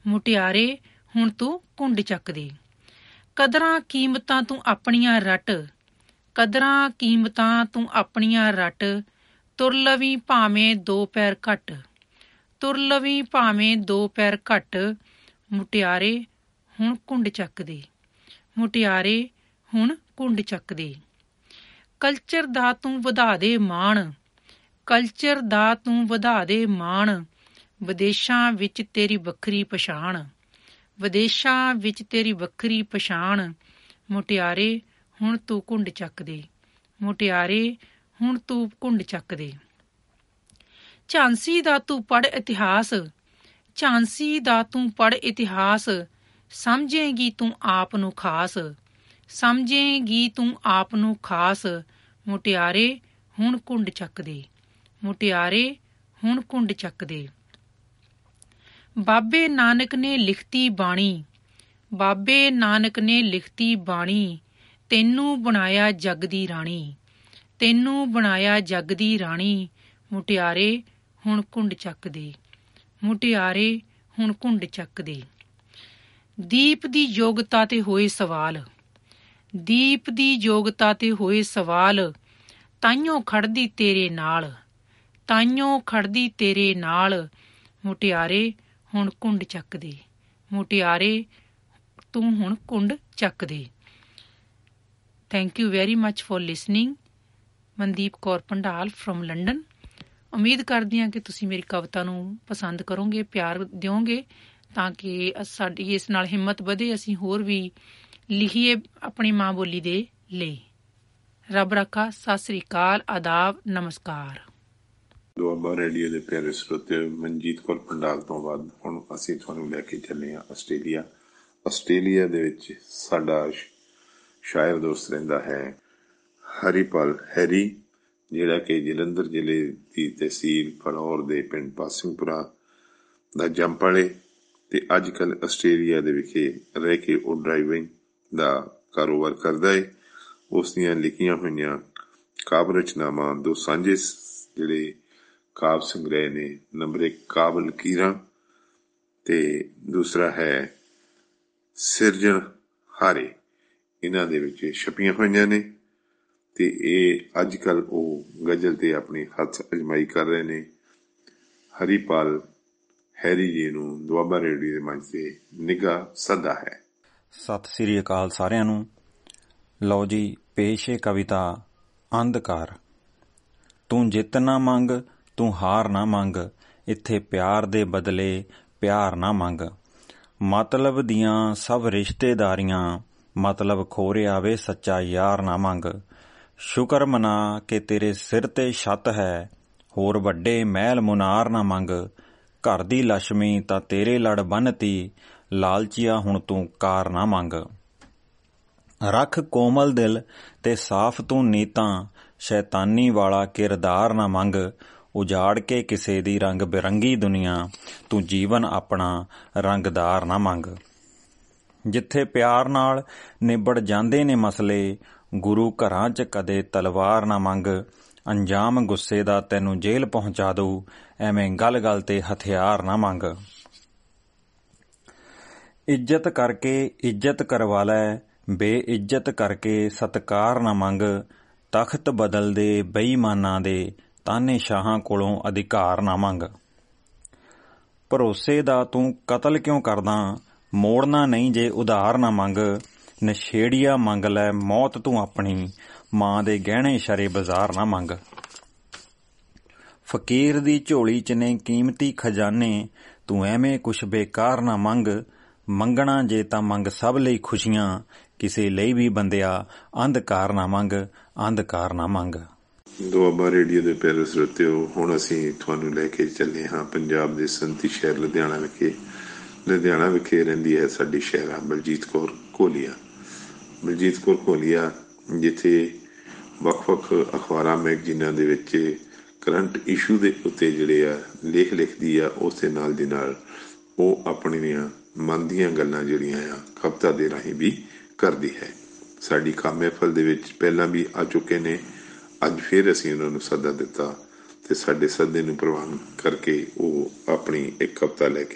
ਮੁਟਿਆਰੇ ਹੁਣ ਤੂੰ ਕੁੰਡ ਚੱਕ ਦੇ। ਕਦਰਾਂ ਕੀਮਤਾਂ ਤੂੰ ਆਪਣੀਆਂ ਰੱਟ, ਕਦਰਾਂ ਕੀਮਤਾਂ ਤੂੰ ਆਪਣੀਆਂ ਰੱਟ, ਤੁਰ ਲਵੀਂ ਭਾਵੇਂ 2 ਪੈਰ ਘੱਟ, ਤੁਰ ਲਵੀਂ ਭਾਵੇਂ 2 ਪੈਰ ਘੱਟ, ਮੁਟਿਆਰੇ ਹੁਣ ਕੁੰਡ ਚੱਕ ਦੇ, ਮੁਟਿਆਰੇ ਹੁਣ ਕੁੰਡ ਚੱਕ ਦੇ। ਕਲਚਰ ਦਾ ਤੂੰ ਵਧਾ ਦੇ ਮਾਣ, ਕਲਚਰ ਦਾ ਤੂੰ ਵਧਾ ਦੇ ਮਾਣ, ਵਿਦੇਸ਼ਾਂ ਵਿੱਚ ਤੇਰੀ ਵੱਖਰੀ ਪਛਾਣ, ਵਿਦੇਸ਼ਾਂ ਵਿੱਚ ਤੇਰੀ ਵੱਖਰੀ ਪਛਾਣ, ਮੁਟਿਆਰੇ ਹੁਣ ਤੂੰ ਕੁੰਡ ਚੱਕ ਦੇ, ਮੁਟਿਆਰੇ ਹੁਣ ਤੂੰ ਕੁੰਡ ਚੱਕ ਦੇ। ਝਾਂਸੀ ਦਾ ਤੂੰ ਪੜ੍ਹ ਇਤਿਹਾਸ, ਝਾਂਸੀ ਦਾ ਤੂੰ ਪੜ੍ਹ ਇਤਿਹਾਸ, ਸਮਝੇਂਗੀ ਤੂੰ ਆਪ ਨੂੰ ਖਾਸ, ਸਮਝੇਂਗੀ ਤੂੰ ਆਪ ਨੂੰ ਖਾਸ, ਮੁਟਿਆਰੇ ਹੁਣ ਕੁੰਡ ਚੱਕ ਦੇ, ਮੁਟਿਆਰੇ ਹੁਣ ਕੁੰਡ ਚੱਕ ਦੇ। ਬਾਬੇ ਨਾਨਕ ਨੇ ਲਿਖਤੀ ਬਾਣੀ, ਬਾਬੇ ਨਾਨਕ ਨੇ ਲਿਖਤੀ ਬਾਣੀ, ਤੈਨੂੰ ਬਣਾਇਆ ਜੱਗ ਦੀ ਰਾਣੀ, ਤੈਨੂੰ ਬਣਾਇਆ ਜੱਗ ਦੀ ਰਾਣੀ, ਮੁਟਿਆਰੇ ਹੁਣ ਕੁੰਡ ਚੱਕ ਦੇ, ਮੁਟਿਆਰੇ ਹੁਣ ਕੁੰਡ ਚੱਕ ਦੇ। ਦੀਪ ਦੀ ਯੋਗਤਾ ਤੇ ਹੋਏ ਸਵਾਲ, ਦੀਪ ਦੀ ਯੋਗਤਾ ਤੇ ਹੋਏ ਸਵਾਲ, ਤਾਈਓ ਖੜਦੀ ਤੇਰੇ ਨਾਲ, ਤਾਈਓ ਖੜਦੀ ਤੇਰੇ ਨਾਲ, ਮੁਟਿਆਰੇ ਹੁਣ ਕੁੰਡ ਚੱਕ ਦੇ, ਮੁਟਿਆਰੇ ਤੂੰ ਹੁਣ ਕੁੰਡ ਚੱਕ ਦੇ। Thank you very much for listening. Mandeep Kaur Bhandal from London. ਉਮੀਦ ਕਰਦੀ ਹਾਂ ਕਿ ਤੁਸੀਂ ਮੇਰੀ ਕਵਿਤਾ ਨੂੰ ਪਸੰਦ ਕਰੋਗੇ, ਪਿਆਰ ਦਿਓਗੇ, ਤਾਂ ਕਿ ਸਾਡੀ ਇਸ ਨਾਲ ਹਿੰਮਤ ਵਧੇ, ਅਸੀਂ ਹੋਰ ਵੀ ਲਿਖੀਏ ਆਪਣੀ ਮਾਂ ਬੋਲੀ ਦੇ ਲਈ। ਰੱਬ ਰਾਖਾ। ਸਤਿ ਸ੍ਰੀ ਅਕਾਲ, ਆਦਾਬ, ਨਮਸਕਾਰ। ਦੁਆਬਾ ਰੇਡੀਓ ਦੇ ਪਿਆਰੇ ਸਰੋਤੇ, ਮਨਜੀਤ ਕੌਰ ਭੰਡਾਲ ਤੋਂ ਬਾਅਦ ਹੁਣ ਅਸੀਂ ਤੁਹਾਨੂੰ ਲੈ ਕੇ ਚੱਲੇ ਹਾਂ ਆਸਟ੍ਰੇਲੀਆ। ਆਸਟ੍ਰੇਲੀਆ ਦੇ ਵਿੱਚ ਸਾਡਾ ਸ਼ਾਇਰ ਦੋਸਤ ਰਹਿੰਦਾ ਹੈ ਹਰੀਪਾਲ ਹੈਰੀ, ਜਿਹੜਾ ਕਿ ਜਲੰਧਰ ਜ਼ਿਲ੍ਹੇ ਦੀ ਤਹਿਸੀਲ ਫਲੌਰ ਦੇ ਪਿੰਡ ਪਾਸਿੰਗਪੁਰਾ ਦਾ ਜੰਮ ਪਲੇ ਤੇ ਅੱਜ ਕੱਲ੍ਹ ਆਸਟ੍ਰੇਲੀਆ ਦੇ ਵਿਖੇ ਰਹਿ ਕੇ ਉਹ ਡਰਾਈਵਿੰਗ ਦਾ ਕਾਰੋਬਾਰ ਕਰਦਾ ਹੈ। ਉਸ ਦੀਆਂ ਲਿਖੀਆਂ ਹੋਈਆਂ ਕਾਵਿ ਰਚਨਾਵਾਂ ਦੋ ਸਾਂਝੇ ਜਿਹੜੇ ਕਾਵਿ ਸੰਗ੍ਰਹਿ ਨੇ, ਨੰਬਰ 1 ਕਾਵਿ ਲਕੀਰਾਂ ਤੇ ਦੂਸਰਾ ਹੈ ਸਿਰਜਣ ਹਾਰੇ, ਇਹਨਾਂ ਦੇ ਵਿੱਚ ਛਪੀਆਂ ਹੋਈਆਂ ਨੇ ਤੇ ਇਹ ਅੱਜ ਕੱਲ੍ਹ ਉਹ ਗਜ਼ਲ ਤੇ ਆਪਣੀ ਹੱਥ ਅਜਮਾਈ ਕਰ ਰਹੇ ਨੇ। ਹਰੀਪਾਲ ਹੈਰੀ ਜੀ ਨੂੰ ਦੁਆਬਾ ਰੇਡੀਓ ਦੇ ਮੰਚ ਤੇ ਨਿੱਘਾ ਸੱਦਾ ਹੈ। ਸਤਿ ਸ੍ਰੀ ਅਕਾਲ ਸਾਰਿਆਂ ਨੂੰ। ਲਓ ਜੀ, ਪੇਸ਼ ਹੈ ਕਵਿਤਾ ਅੰਧਕਾਰ। ਤੂੰ ਜਿੱਤ ਨਾ ਮੰਗ, ਤੂੰ ਹਾਰ ਨਾ ਮੰਗ, ਇੱਥੇ ਪਿਆਰ ਦੇ ਬਦਲੇ ਪਿਆਰ ਨਾ ਮੰਗ। ਮਤਲਬ ਦੀਆਂ ਸਭ ਰਿਸ਼ਤੇਦਾਰੀਆਂ, ਮਤਲਬ ਖੋਰਿਆ ਵੇ ਸੱਚਾ ਯਾਰ ਨਾ ਮੰਗ। ਸ਼ੁਕਰ ਮਨਾ ਕਿ ਤੇਰੇ ਸਿਰ ਤੇ ਛੱਤ ਹੈ, ਹੋਰ ਵੱਡੇ ਮਹਿਲ ਮੁਨਾਰ ਨਾ ਮੰਗ। ਘਰ ਦੀ ਲక్ష్ਮੀ ਤਾਂ ਤੇਰੇ ਲੜ ਬੰਨ੍ਹਤੀ, ਲਾਲਚੀਆ ਹੁਣ ਤੂੰ ਕਾਰ ਨਾ ਮੰਗ। ਰੱਖ ਕੋਮਲ ਦਿਲ ਤੇ ਸਾਫ਼ ਤੂੰ ਨੀਤਾਂ, ਸ਼ੈਤਾਨੀ ਵਾਲਾ ਕਿਰਦਾਰ ਨਾ ਮੰਗ। ਉਜਾੜ ਕੇ ਕਿਸੇ ਦੀ ਰੰਗ ਬਿਰੰਗੀ ਦੁਨੀਆ, ਤੂੰ ਜੀਵਨ ਆਪਣਾ ਰੰਗਦਾਰ ਨਾ ਮੰਗ। ਜਿੱਥੇ ਪਿਆਰ ਨਾਲ ਨਿਬੜ ਜਾਂਦੇ ਨੇ ਮਸਲੇ, ਗੁਰੂ ਘਰਾਂ 'ਚ ਕਦੇ ਤਲਵਾਰ ਨਾ ਮੰਗ। ਅੰਜਾਮ ਗੁੱਸੇ ਦਾ ਤੈਨੂੰ ਜੇਲ੍ਹ ਪਹੁੰਚਾ ਦਊ, ਐਵੇਂ ਗੱਲ-ਗੱਲ ਤੇ ਹਥਿਆਰ ਨਾ ਮੰਗ। ਇੱਜ਼ਤ ਕਰਕੇ ਇੱਜ਼ਤ ਕਰਵਾ ਲੈ, ਬੇਇੱਜ਼ਤ ਕਰਕੇ ਸਤਿਕਾਰ ਨਾ ਮੰਗ। ਤਖ਼ਤ ਬਦਲਦੇ ਬੇਈਮਾਨਾਂ ਦੇ, ਤਾਨੇ ਸ਼ਾਹਾਂ ਕੋਲੋਂ ਅਧਿਕਾਰ ਨਾ ਮੰਗ। ਭਰੋਸੇ ਦਾ ਤੂੰ ਕਤਲ ਕਿਉਂ ਕਰਦਾ, ਮੋੜਨਾ ਨਹੀਂ ਜੇ ਉਧਾਰ ਨਾ ਮੰਗ। ਨਸ਼ੇੜੀਆ ਮੰਗ ਲੈ ਮੌਤ ਤੂੰ ਆਪਣੀ, ਮਾਂ ਦੇ ਗਹਿਣੇ ਸ਼ਰੇ ਬਾਜ਼ਾਰ ਨਾ ਮੰਗ। ਫਕੀਰ ਦੀ ਝੋਲੀ 'ਚ ਨੇ ਕੀਮਤੀ ਖਜ਼ਾਨੇ, ਤੂੰ ਐਵੇਂ ਕੁਛ ਬੇਕਾਰ ਨਾ ਮੰਗ। ਮੰਗਣਾ ਜੇ ਤਾਂ ਮੰਗ ਸਭ ਲਈ ਖੁਸ਼ੀਆਂ, ਕਿਸੇ ਲਈ ਵੀ ਬੰਦਿਆ ਅੰਧਕਾਰ ਨਾ ਮੰਗ, ਅੰਧਕਾਰ ਨਾ ਮੰਗ। ਦੁਆਬਾ ਰੇਡੀਓ ਦੇ ਪਿਆਰੇ ਸਰੋਤਿਓ, ਹੁਣ ਅਸੀਂ ਤੁਹਾਨੂੰ ਲੈ ਕੇ ਚੱਲੇ ਹਾਂ ਪੰਜਾਬ ਦੇ ਸੰਤੀ ਸ਼ਹਿਰ ਲੁਧਿਆਣਾ ਵਿਖੇ। ਲੁਧਿਆਣਾ ਵਿਖੇ ਰਹਿੰਦੀ ਹੈ ਸਾਡੀ ਸ਼ਹਿਰਾ ਬਲਜੀਤ ਕੌਰ ਕੋਲੀਆ। ਬਲਜੀਤ ਕੌਰ ਕੋਲੀਆ ਜਿੱਥੇ ਵੱਖ-ਵੱਖ ਅਖਬਾਰਾਂ ਮੈਗਜ਼ੀਨਾਂ ਦੇ ਵਿੱਚ ਕਰੰਟ ਇਸ਼ੂ ਦੇ ਉੱਤੇ ਜਿਹੜੇ ਆ ਲੇਖ ਲਿਖਦੀ ਆ, ਉਸ ਦੇ ਨਾਲ ਦੀ ਨਾਲ ਉਹ ਆਪਣੀਆਂ ਮਨ ਦੀਆਂ ਗੱਲਾਂ ਜਿਹੜੀਆਂ ਆ ਕਵਿਤਾ ਦੇ ਰਾਹੀਂ ਵੀ ਕਰਦੀ ਹੈ। ਸਾਡੀ ਖਾਮ ਮਹਿਫਲ ਦੇ ਵਿੱਚ ਪਹਿਲਾਂ ਵੀ ਆ ਚੁੱਕੇ ਨੇ, ਅੱਜ ਫਿਰ ਅਸੀਂ ਉਹਨਾਂ ਨੂੰ ਸੱਦਾ ਦਿੱਤਾ ਤੇ ਸਾਡੇ ਸੱਦੇ ਨੂੰ ਪ੍ਰਵਾਨ ਕਰਕੇ ਉਹ ਆਪਣੀ ਇੱਕ ਕਵਿਤਾ ਲੈ ਕੇ